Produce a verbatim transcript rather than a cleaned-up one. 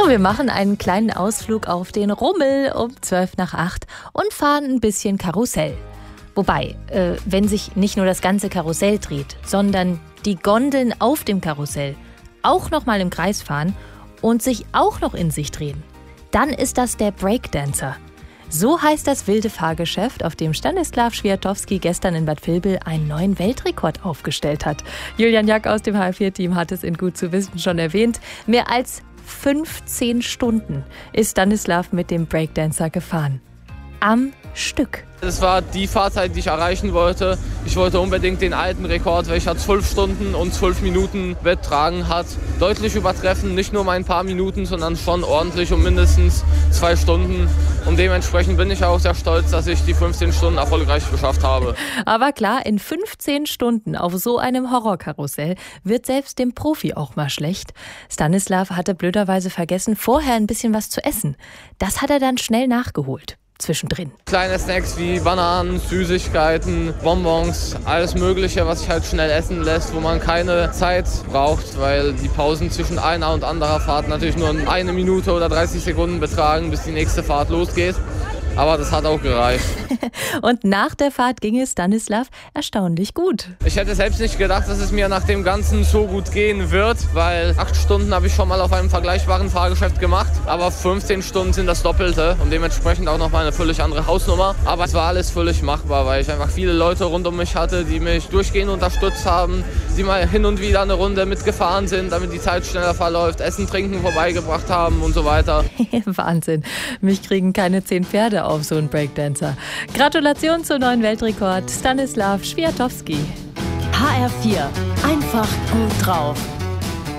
So, wir machen einen kleinen Ausflug auf den Rummel um zwölf nach acht und fahren ein bisschen Karussell. Wobei, äh, wenn sich nicht nur das ganze Karussell dreht, sondern die Gondeln auf dem Karussell auch noch mal im Kreis fahren und sich auch noch in sich drehen, dann ist das der Breakdancer. So heißt das wilde Fahrgeschäft, auf dem Stanislav Swiatowski gestern in Bad Vilbel einen neuen Weltrekord aufgestellt hat. Julian Jack aus dem H R vier Team hat es in Gut zu wissen schon erwähnt. Mehr als fünfzehn Stunden ist Stanislav mit dem Breakdancer gefahren. Am Stück. Das war die Fahrzeit, die ich erreichen wollte. Ich wollte unbedingt den alten Rekord, welcher zwölf Stunden und zwölf Minuten betragen hat, deutlich übertreffen. Nicht nur mal ein paar Minuten, sondern schon ordentlich um mindestens zwei Stunden. Und dementsprechend bin ich auch sehr stolz, dass ich die fünfzehn Stunden erfolgreich geschafft habe. Aber klar, in fünfzehn Stunden auf so einem Horrorkarussell wird selbst dem Profi auch mal schlecht. Stanislav hatte blöderweise vergessen, vorher ein bisschen was zu essen. Das hat er dann schnell nachgeholt. Zwischendrin. Kleine Snacks wie Bananen, Süßigkeiten, Bonbons, alles Mögliche, was sich halt schnell essen lässt, wo man keine Zeit braucht, weil die Pausen zwischen einer und anderer Fahrt natürlich nur eine Minute oder dreißig Sekunden betragen, bis die nächste Fahrt losgeht. Aber das hat auch gereicht. Und nach der Fahrt ging es Stanislav erstaunlich gut. Ich hätte selbst nicht gedacht, dass es mir nach dem Ganzen so gut gehen wird, weil acht Stunden habe ich schon mal auf einem vergleichbaren Fahrgeschäft gemacht, aber fünfzehn Stunden sind das Doppelte und dementsprechend auch nochmal eine völlig andere Hausnummer. Aber es war alles völlig machbar, weil ich einfach viele Leute rund um mich hatte, die mich durchgehend unterstützt haben, die mal hin und wieder eine Runde mitgefahren sind, damit die Zeit schneller verläuft, Essen, Trinken vorbeigebracht haben und so weiter. Wahnsinn, mich kriegen keine zehn Pferde auf so einen Breakdancer. Gratulation zum neuen Weltrekord, Stanislav Swiatowski. H R vier, einfach gut drauf.